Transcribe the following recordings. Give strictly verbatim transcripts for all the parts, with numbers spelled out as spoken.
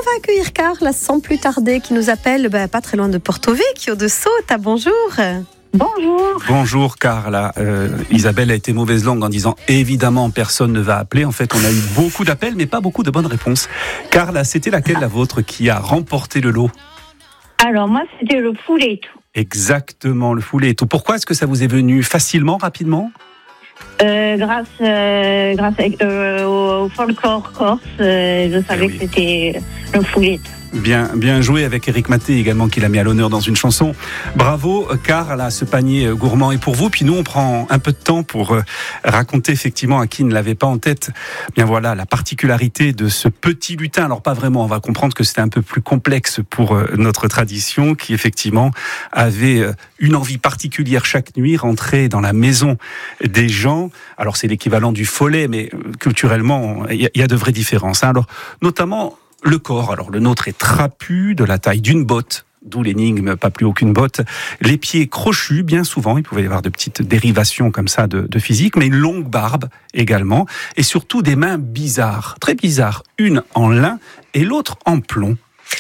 va accueillir Carla sans plus tarder, qui nous appelle bah, pas très loin de Porto Vecchio de Sauta. Bonjour. Bonjour. Bonjour Carla. Euh, Isabelle a été mauvaise langue en disant évidemment personne ne va appeler. En fait, on a eu beaucoup d'appels, mais pas beaucoup de bonnes réponses. Carla, c'était laquelle la vôtre qui a remporté le lot ? Alors moi, c'était le Fuletto. Exactement, le Fuletto. Pourquoi est-ce que ça vous est venu facilement, rapidement ? Euh, grâce euh, grâce euh, au, au folklore corse, euh, je savais oui. que c'était le Fuletto. Bien, bien joué avec Eric Maté également, qui l'a mis à l'honneur dans une chanson. Bravo, Carla, ce panier gourmand est pour vous. Puis nous, on prend un peu de temps pour raconter effectivement à qui ne l'avait pas en tête, bien voilà, la particularité de ce petit lutin. Alors pas vraiment, on va comprendre que c'était un peu plus complexe pour notre tradition, qui effectivement avait une envie particulière chaque nuit, rentrer dans la maison des gens. Alors c'est l'équivalent du follet, mais culturellement, il y, y a de vraies différences. Hein. Alors, notamment le corps, alors le nôtre est trapu, de la taille d'une botte, d'où l'énigme, pas plus haut qu'une botte. Les pieds crochus, bien souvent, il pouvait y avoir de petites dérivations comme ça de, de physique, mais une longue barbe également, et surtout des mains bizarres, très bizarres, une en lin et l'autre en plomb.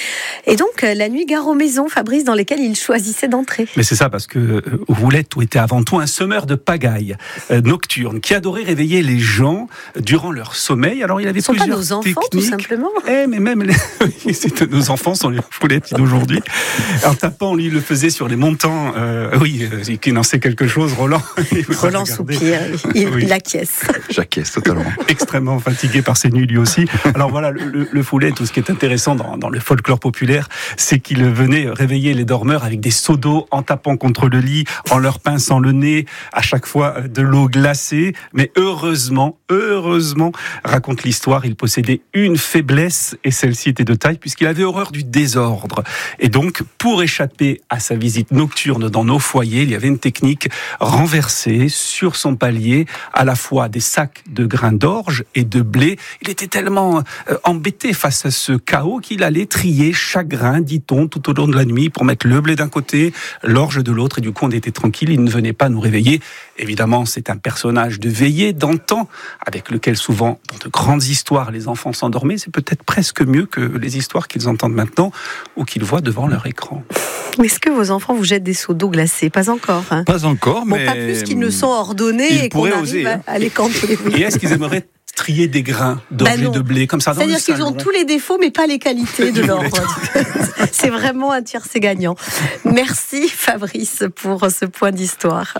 Et donc, la nuit gare aux maisons, Fabrice, dans lesquelles il choisissait d'entrer. Mais c'est ça, parce que Fuletto était avant tout un semeur de pagaille euh, nocturne, qui adorait réveiller les gens durant leur sommeil. Alors, il avait Ce sont plusieurs pas nos enfants, techniques. tout simplement. Eh, mais même les... C'était nos enfants, sont les Fuletti d'aujourd'hui. En tapant, lui, il le faisait sur les montants. Euh, oui, euh, qui n'en sait quelque chose, Roland. Roland soupire, il, oui. il acquiesce. J'acquiesce totalement. Extrêmement fatigué par ses nuits, lui aussi. Alors voilà, le, le, le Fuletto, tout ce qui est intéressant dans, dans le folklore populaire, c'est qu'il venait réveiller les dormeurs avec des seaux d'eau en tapant contre le lit, en leur pinçant le nez, à chaque fois de l'eau glacée. Mais heureusement, heureusement, raconte l'histoire, il possédait une faiblesse, et celle-ci était de taille, puisqu'il avait horreur du désordre. Et donc, pour échapper à sa visite nocturne dans nos foyers, il y avait une technique: renverser sur son palier à la fois des sacs de grains d'orge et de blé. Il était tellement euh, embêté face à ce chaos qu'il allait trier chaque grain, dit-on, tout au long de la nuit, pour mettre le blé d'un côté, l'orge de l'autre, et du coup on était tranquille, il ne venait pas nous réveiller. Évidemment, c'est un personnage de veillée d'antan, avec lequel souvent, dans de grandes histoires, les enfants s'endormaient. C'est peut-être presque mieux que les histoires qu'ils entendent maintenant, ou qu'ils voient devant leur écran. Est-ce que vos enfants vous jettent des seaux d'eau glacée ? Pas encore. Hein. Pas encore, bon, mais... pas plus qu'ils ne sont ordonnés et qu'on arrive oser, hein. à les cantonner. Et est-ce qu'ils aimeraient trier des grains d'orge bah et de blé comme ça dans le C'est-à-dire qu'ils salon. ont tous les défauts mais pas les qualités de l'ordre. C'est vraiment un tiercé gagnant. Merci Fabrice pour ce point d'histoire.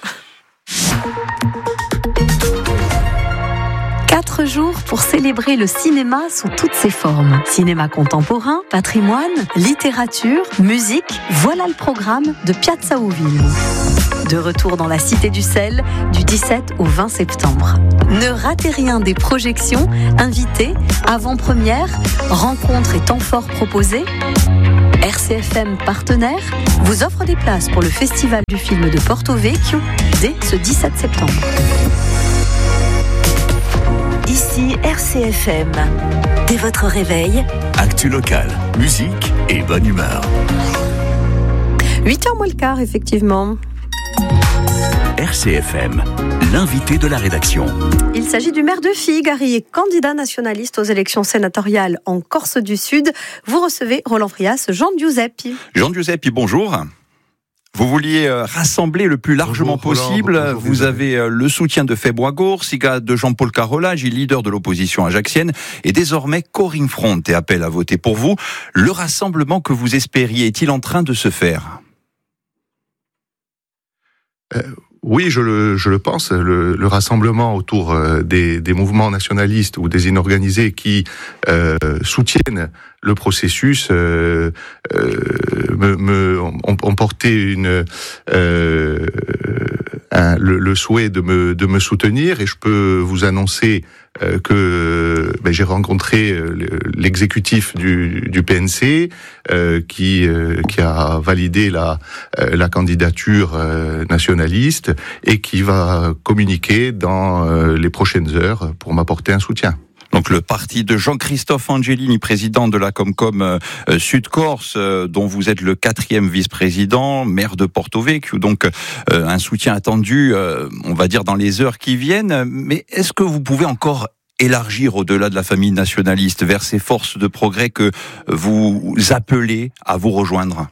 Quatre jours pour célébrer le cinéma sous toutes ses formes. Cinéma contemporain, patrimoine, littérature, musique, voilà le programme de Piazza Uvillo. De retour dans la Cité du Sel du dix-sept au vingt septembre. Ne ratez rien des projections, invités, avant-première, rencontres et temps forts proposés. R C F M partenaire vous offre des places pour le Festival du film de Porto Vecchio dès ce dix-sept septembre. Ici R C F M. Dès votre réveil, actu local, musique et bonne humeur. huit heures moins le quart, effectivement. R C F M, l'invité de la rédaction. Il s'agit du maire de Figari et candidat nationaliste aux élections sénatoriales en Corse du Sud. Vous recevez Roland Frias, Jean Giuseppi. Jean Giuseppi, bonjour. Vous vouliez rassembler le plus largement bonjour, possible. Roland, bonjour, vous avez le soutien de Febroago, Siga de Jean-Paul Carola, leader de l'opposition ajaxienne, et désormais Corinne Fronte et appelle à voter pour vous. Le rassemblement que vous espériez est-il en train de se faire ? euh, Oui, je le, je le pense. Le, le rassemblement autour des, des mouvements nationalistes ou des inorganisés qui euh, soutiennent le processus euh, euh, me, me, ont, ont porté une, euh, un, le, le souhait de me, de me soutenir, et je peux vous annoncer euh, que ben, j'ai rencontré l'exécutif du, du P N C euh, qui, euh, qui a validé la, la candidature euh, nationaliste et qui va communiquer dans euh, les prochaines heures pour m'apporter un soutien. Donc le parti de Jean-Christophe Angelini, président de la Comcom euh, Sud-Corse, euh, dont vous êtes le quatrième vice-président, maire de Porto Vecchio, donc euh, un soutien attendu, euh, on va dire, dans les heures qui viennent. Mais est-ce que vous pouvez encore élargir au-delà de la famille nationaliste vers ces forces de progrès que vous appelez à vous rejoindre?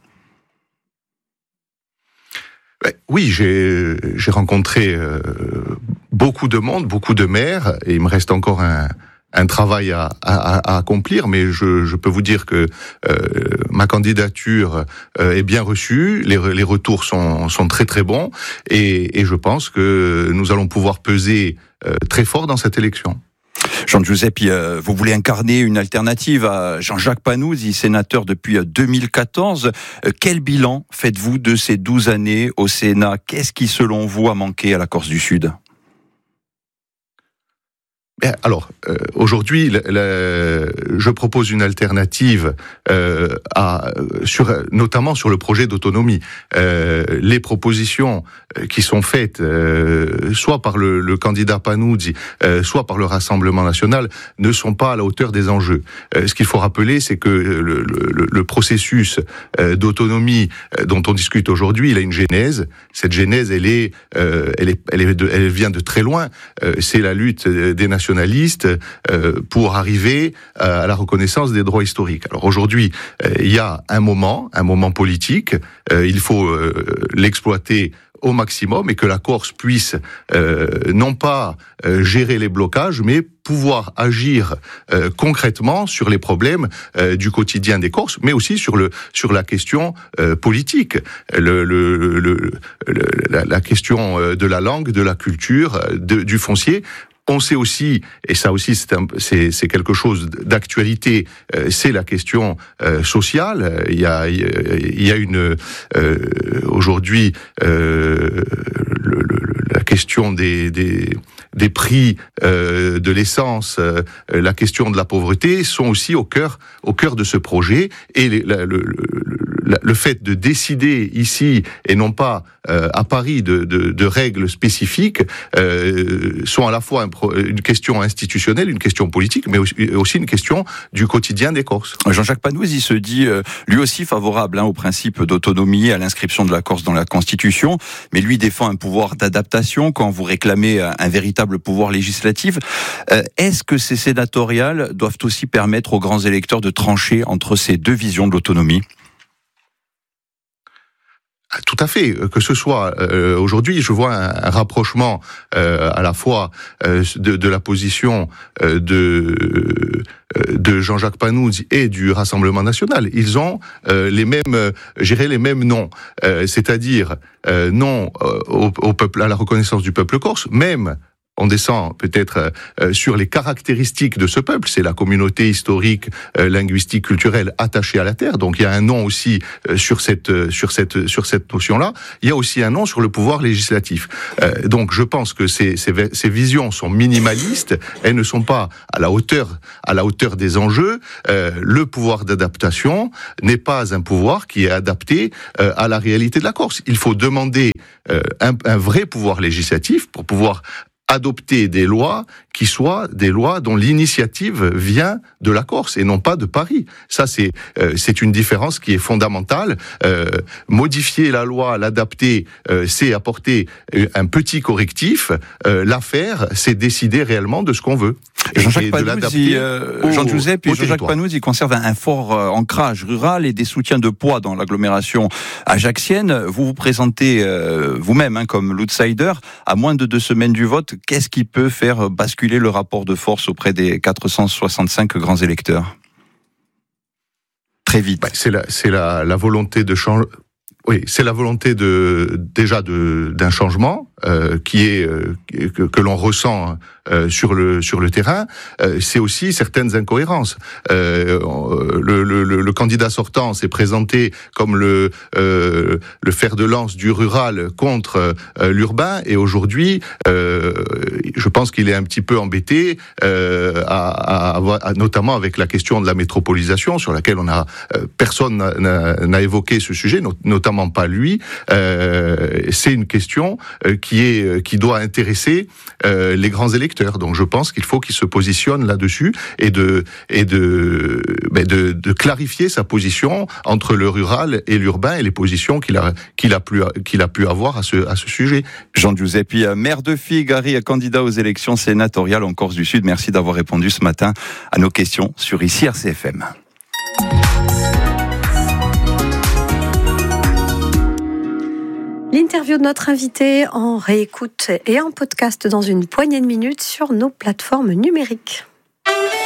Oui, j'ai, j'ai rencontré euh, beaucoup de monde, beaucoup de maires, et il me reste encore un, un travail à, à, à accomplir, mais je, je peux vous dire que euh, ma candidature euh, est bien reçue, les, les retours sont, sont très très bons, et, et je pense que nous allons pouvoir peser euh, très fort dans cette élection. Jean Giuseppi, vous voulez incarner une alternative à Jean-Jacques Panunzi, sénateur depuis deux mille quatorze. Quel bilan faites-vous de ces douze années au Sénat? Qu'est-ce qui, selon vous, a manqué à la Corse du Sud? Alors, euh, aujourd'hui, le, le, je propose une alternative, euh, à, sur, notamment sur le projet d'autonomie. Euh, les propositions qui sont faites, euh, soit par le, le candidat Panunzi, euh, soit par le Rassemblement national, ne sont pas à la hauteur des enjeux. Euh, ce qu'il faut rappeler, c'est que le, le, le processus euh, d'autonomie dont on discute aujourd'hui, il a une genèse. Cette genèse, elle est, euh, elle est, elle est, de, elle vient de très loin. Euh, c'est la lutte des nations Euh, pour arriver à la reconnaissance des droits historiques. Alors aujourd'hui, euh, il y a un moment, un moment politique, euh, il faut euh, l'exploiter au maximum et que la Corse puisse euh, non pas euh, gérer les blocages, mais pouvoir agir euh, concrètement sur les problèmes euh, du quotidien des Corses, mais aussi sur le sur la question euh, politique, le, le, le, le, la, la question de la langue, de la culture, de, du foncier. On sait aussi, et ça aussi c'est, un, c'est, c'est quelque chose d'actualité, euh, c'est la question euh, sociale. Il y a, il y a une euh, aujourd'hui euh, le, le, la question des, des, des prix euh, de l'essence, euh, la question de la pauvreté sont aussi au cœur au cœur de ce projet. Et les, le, le, le, le fait de décider ici et non pas euh, à Paris de, de, de règles spécifiques euh, sont à la fois un une question institutionnelle, une question politique, mais aussi une question du quotidien des Corses. Jean-Jacques Panunzi se dit euh, lui aussi favorable hein, au principe d'autonomie, à l'inscription de la Corse dans la Constitution, mais lui défend un pouvoir d'adaptation quand vous réclamez un véritable pouvoir législatif. Euh, est-ce que ces sénatoriales doivent aussi permettre aux grands électeurs de trancher entre ces deux visions de l'autonomie ? Tout à fait. Que ce soit euh, aujourd'hui, je vois un, un rapprochement euh, à la fois euh, de, de la position euh, de de Jean-Jacques Panunzi et du Rassemblement national. Ils ont euh, les mêmes, euh, j'irais les mêmes noms, euh, c'est-à-dire euh, non euh, au, au peuple, à la reconnaissance du peuple corse, même. On descend peut-être euh, sur les caractéristiques de ce peuple. C'est la communauté historique, euh, linguistique, culturelle attachée à la terre. Donc il y a un nom aussi euh, sur cette euh, sur cette sur cette notion-là. Il y a aussi un nom sur le pouvoir législatif. Euh, donc je pense que ces, ces ces visions sont minimalistes. Elles ne sont pas à la hauteur à la hauteur des enjeux. Euh, le pouvoir d'adaptation n'est pas un pouvoir qui est adapté euh, à la réalité de la Corse. Il faut demander euh, un, un vrai pouvoir législatif pour pouvoir adopter des lois qui soient des lois dont l'initiative vient de la Corse et non pas de Paris. Ça, c'est euh, c'est une différence qui est fondamentale. Euh, modifier la loi, l'adapter, euh, c'est apporter un petit correctif. Euh, l'affaire, c'est décider réellement de ce qu'on veut. Jean-Jacques Panunzi, euh, Jean Giuseppi et Jean-Jacques Panunzi conservent un fort euh, ancrage rural et des soutiens de poids dans l'agglomération ajaxienne. Vous vous présentez euh, vous-même hein, comme l'outsider. À moins de deux semaines du vote, qu'est-ce qui peut faire basculer le rapport de force auprès des quatre cent soixante-cinq grands électeurs ? Très vite. Bah, c'est la, c'est la, la volonté de changer. Oui, c'est la volonté de déjà de d'un changement euh, qui est euh, que, que l'on ressent euh, sur le sur le terrain. Euh, c'est aussi certaines incohérences. Euh, le, le, le candidat sortant s'est présenté comme le euh, le fer de lance du rural contre euh, l'urbain, et aujourd'hui, euh, je pense qu'il est un petit peu embêté, euh, à, à, à, notamment avec la question de la métropolisation, sur laquelle on a euh, personne n'a, n'a évoqué ce sujet, notamment pas lui. Euh, c'est une question euh, qui qui est qui doit intéresser euh, les grands électeurs. Donc je pense qu'il faut qu'il se positionne là-dessus et de et de ben de, de clarifier sa position entre le rural et l'urbain et les positions qu'il a qu'il a pu qu'il a pu avoir à ce à ce sujet. Jean Giuseppi, maire de Figari, candidat aux élections sénatoriales en Corse du Sud. Merci d'avoir répondu ce matin à nos questions sur ici R C F M. L'interview de notre invité en réécoute et en podcast dans une poignée de minutes sur nos plateformes numériques.